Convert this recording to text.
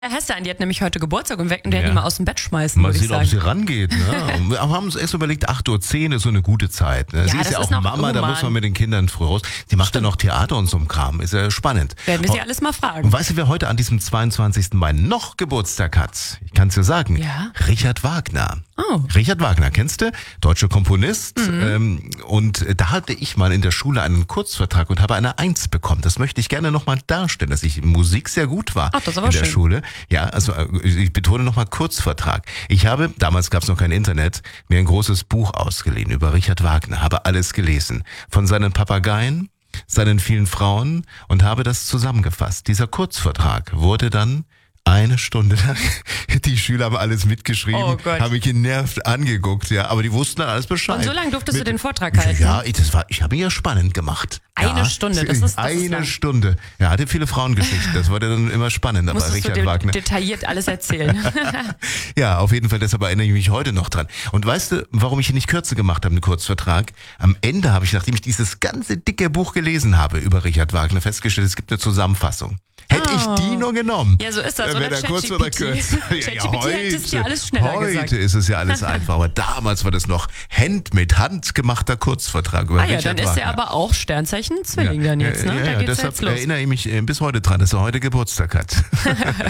Hessan, die hat nämlich heute Geburtstag und wir werden die mal aus dem Bett schmeißen, Mal würde ich sehen, sagen. ob sie rangeht. Ne? Aber haben uns erst überlegt, 8:10 Uhr ist so eine gute Zeit. Ne? Sie ist ja auch Mama, da muss man mit den Kindern früh raus. Sie macht ja noch Theater und so ein Kram. Ist ja spannend. Werden wir sie alles mal fragen. Und weißt du, wer heute an diesem 22. Mai noch Geburtstag hat? Ich kann es dir sagen. Ja. Richard Wagner. Oh. Richard Wagner, kennst du? Deutscher Komponist. Und da hatte ich mal in der Schule einen Kurzvertrag und habe eine 1 bekommen. Das möchte ich gerne nochmal darstellen, dass ich in Musik sehr gut war. Ach, das ist aber in der schön. Schule. Ja, also ich betone nochmal Kurzvertrag. Ich habe, damals gab es noch kein Internet, mir ein großes Buch ausgeliehen über Richard Wagner, habe alles gelesen. Von seinen Papageien, seinen vielen Frauen und habe das zusammengefasst. Dieser Kurzvertrag wurde dann 1 Stunde lang, die Schüler haben alles mitgeschrieben, Oh Gott. haben mich genervt angeguckt, ja, aber die wussten dann alles Bescheid. Und so lange durftest du den Vortrag halten? Ja, ich habe ihn ja spannend gemacht. Eine Stunde, das ist eine lang. Stunde. Ja, hatte viele Frauengeschichten, das wurde dann immer spannend, aber Musstest Richard du Wagner. detailliert alles erzählen. Ja, auf jeden Fall, deshalb erinnere ich mich heute noch dran. Und weißt du, warum ich ihn nicht kürzer gemacht habe, einen Kurzvertrag? Am Ende habe ich, nachdem ich dieses ganze dicke Buch gelesen habe über Richard Wagner, festgestellt, es gibt eine Zusammenfassung. Hätte ich die nur genommen. Ja, so ist das, Wäre oder? der kurz oder kürzer. ChatGPT hätte es dir alles schneller gesagt. Heute ist es ja alles einfach. Aber damals war das noch mit Hand gemachter Kurzvertrag über Ja, Richard dann ist Wagner. er aber auch Sternzeichen Zwilling dann jetzt, ne? Da geht's deshalb jetzt los. erinnere ich mich bis heute dran, dass er heute Geburtstag hat.